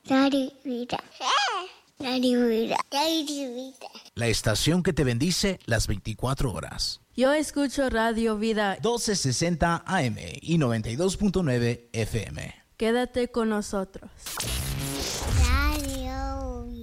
Radio Vida. Radio Vida. Radio Vida. La estación que te bendice las 24 horas. Yo escucho Radio Vida 1260 AM y 92.9 FM. Quédate con nosotros.